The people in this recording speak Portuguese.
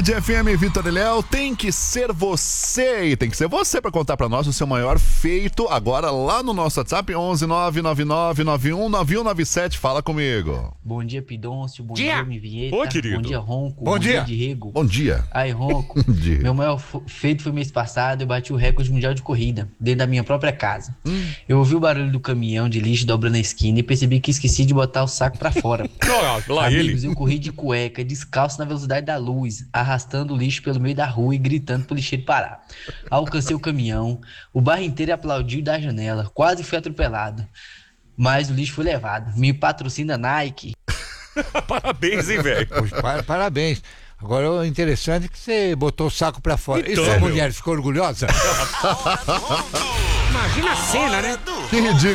Band FM, Vitor e Léo, tem que ser você. E tem que ser você para contar para nós o seu maior feito agora lá no nosso WhatsApp 11999919197. Fala comigo. Bom dia, Pidoncio. Bom dia, Vinheta. Oi, querido. Bom dia, Ronco. Bom dia, Diego. Bom dia. Aí, Ronco. Bom dia. Meu maior feito foi mês passado. Eu bati o recorde mundial de corrida dentro da minha própria casa. Eu ouvi o barulho do caminhão de lixo dobrando a esquina e percebi que esqueci de botar o saco pra fora. Lá Amigos, ele. eu corri de cueca, descalço na velocidade da luz, arrastando o lixo pelo meio da rua e gritando pro lixeiro parar. Alcancei o caminhão, o bairro inteiro aplaudiu da janela, quase fui atropelado. Mas o lixo foi levado. Me patrocina Nike. Parabéns, hein, velho? Poxa, parabéns. Agora o interessante é que você botou o saco pra fora. Então, e sua meu. mulher ficou orgulhosa? Imagina a cena, né? Que ridículo.